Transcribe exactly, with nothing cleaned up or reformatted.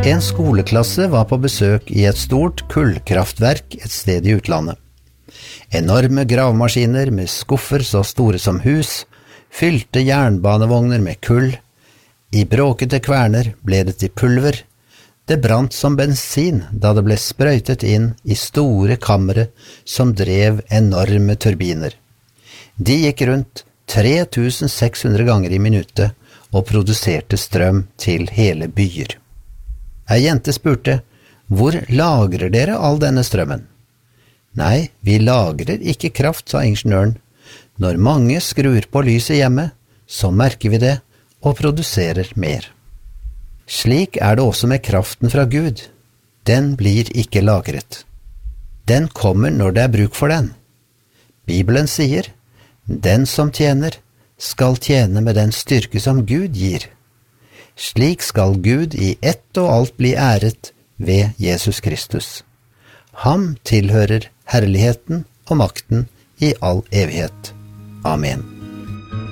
En skoleklasse var på besøk i et stort kullkraftverk et sted i utlandet. Enorme gravmaskiner med skuffer så store som hus fylte jernbanevogner med kull. I bråkete kverner ble det til pulver. Det brant som bensin da det ble sprøytet inn i store kamre som drev enorme turbiner. De gikk rundt tre tusen seks hundre ganger i minuttet og produserte strøm til hele byer. Ei jente spurte, hvor lagrer dere all denne strømmen? Nei, vi lagrer ikke kraft, sa ingeniøren. Når mange skrur på lyset hjemme, så merker vi det og produserer mer. Slik er det også med kraften fra Gud. Den blir ikke lagret. Den kommer når det er bruk for den. Bibelen sier, den som tjener, skal tjene med den styrke som Gud gir. Slik skal Gud i ett og alt bli æret ved Jesus Kristus. Ham tilhører herligheten og makten i all evighet. Amen.